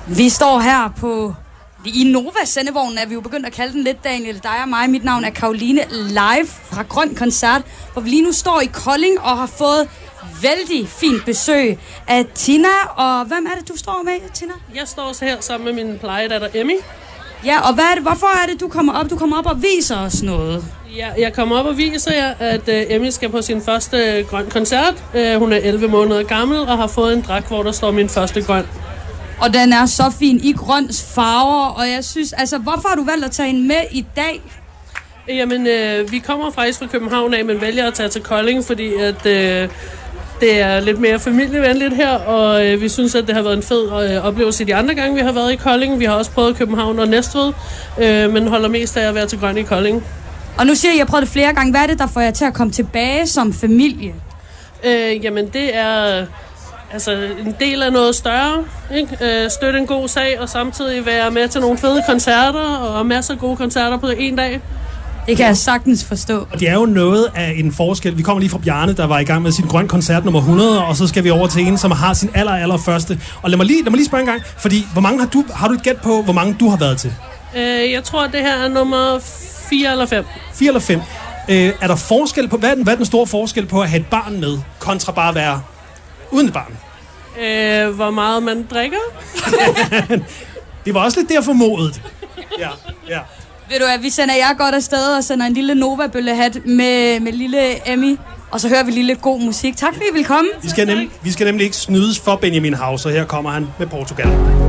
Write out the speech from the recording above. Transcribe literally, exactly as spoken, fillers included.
Vi står her på... I Nova-sendevognen er vi jo begyndt at kalde den lidt, Daniel. Dig og mig. Mit navn er Karoline, live fra Grøn Koncert, hvor vi lige nu står i Kolding og har fået vældig fint besøg af Tina. Og hvem er det, du står med, Tina? Jeg står så her sammen med min plejedatter Emmy. Ja, og hvad er det, hvorfor er det, du kommer op? Du kommer op og viser os noget. Ja, jeg kommer op og viser jer, at uh, Emmy skal på sin første grøn koncert. Uh, hun er elleve måneder gammel og har fået en dragt, hvor der står min første grøn. Og den er så fin i grøns farver, og jeg synes, altså, hvorfor har du valgt at tage hende med i dag? Jamen, øh, vi kommer faktisk fra København af, men vælger at tage til Kolding, fordi at, øh, det er lidt mere familievenligt her, og øh, vi synes, at det har været en fed øh, oplevelse de andre gange, vi har været i Kolding. Vi har også prøvet København og Næstved, øh, men holder mest af at være til grøn i Kolding. Og nu siger jeg, at jeg har prøvet det flere gange. Hvad er det, der får jer til at komme tilbage som familie? Øh, jamen, det er... Altså en del af noget større, ikke? Øh, støtte en god sag, og samtidig være med til nogle fede koncerter, og masser af gode koncerter på en dag. Det kan jeg sagtens forstå. Og det er jo noget af en forskel. Vi kommer lige fra Bjarne, der var i gang med sin grøn koncert nummer hundrede, og så skal vi over til en, som har sin aller, aller første. Og lad mig lige, lad mig lige spørge en gang, fordi hvor mange har du, har du et gæt på, hvor mange du har været til? Øh, jeg tror, det her er nummer fire eller fem. Fire eller fem. Øh, er der forskel på, hvad er, den, hvad er den store forskel på at have et barn med, kontra bare at være uden et barn? Øh, hvor meget man drikker? Det var også lidt der formodet. Ja, ja. Ved du at vi sender jer godt afsted og sender en lille Nova-bøllehat med, med lille Emmy. Og så hører vi lige lidt god musik. Tak fordi I vil komme. Vi skal, nem, vi skal nemlig ikke snydes for Benjamin Haus, og her kommer han med Portugal.